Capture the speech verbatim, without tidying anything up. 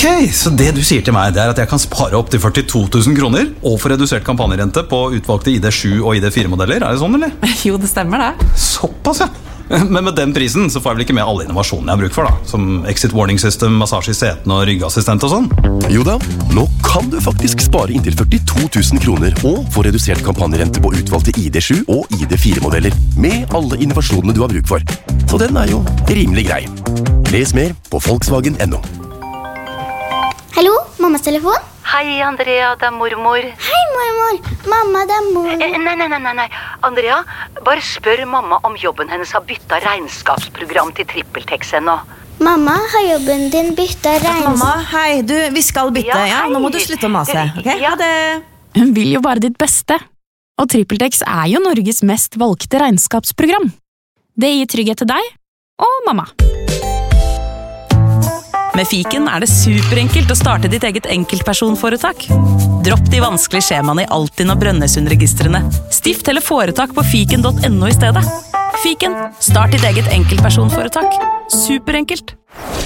Ok, så det du sier til meg, det er at jeg kan spare opp til førtito tusen kroner og få redusert kampanjerente på utvalgte I D sju og I D fire modeller, er det sånn, eller? Jo, det stemmer det. Såpass, ja. Men med den prisen så får jeg vel ikke med alle innovasjonene jeg har bruk for, da. Som exit warning system, massasje I setene og ryggassistent og sånn. Jo da, nå kan du faktisk spare inntil førtito tusen kroner og få redusert kampanjerente på utvalgte I D sju og I D fire modeller med alle innovasjonene du har bruk for. Så den er jo rimelig grei. Les mer på Volkswagen punktum no. Hallo, mammas telefon? Hei, Andrea, det er mormor. Hei, mormor. Mamma, det er mor. Eh, nei, nei, nei, nei. Andrea, bare spør mamma om jobben hennes har byttet regnskapsprogram til TrippelTex ennå. Mamma, har jobben din byttet regnskap? Mamma, hei, du, vi skal bytte. Ja, ja, nå må du slutte å mase, ok? Ja. Ha det. Hun vil jo bare ditt beste. Og TrippelTex er jo Norges mest valgte regnskapsprogram. Det gir trygghet til deg og mamma. Med Fiken er det superenkelt å starte ditt eget enkeltpersonforetak. Dropp de vanskelige skjemaene I Altinn og Brønnøysundregistrene. Stift eller foretak på fiken punktum no I stedet. Fiken, start ditt eget enkeltpersonforetak. Superenkelt.